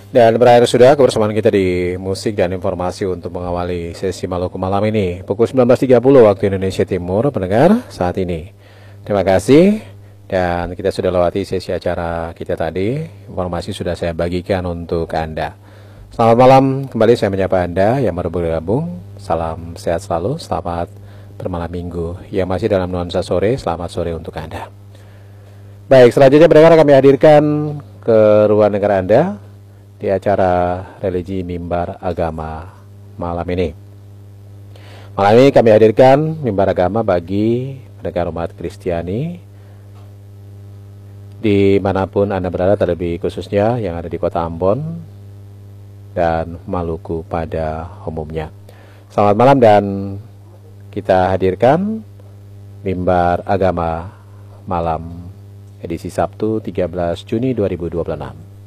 Dan berakhir sudah kebersamaan kita di musik dan informasi untuk mengawali sesi Maluku malam ini. Pukul 19.30 waktu Indonesia Timur, pendengar saat ini. Terima kasih. Dan kita sudah lewati sesi acara kita tadi. Informasi sudah saya bagikan untuk Anda. Selamat malam, kembali saya menyapa Anda yang baru bergabung. Salam sehat selalu, selamat bermalam minggu. Yang masih dalam nuansa sore, selamat sore untuk Anda. Baik, selanjutnya pendengar kami hadirkan ke ruang dengar Anda di acara religi mimbar agama malam ini. Malam ini kami hadirkan mimbar agama bagi pendengar umat Kristiani dimanapun Anda berada, terlebih khususnya yang ada di kota Ambon dan Maluku pada umumnya. Selamat malam dan kita hadirkan mimbar agama malam edisi Sabtu 13 Juni 2026.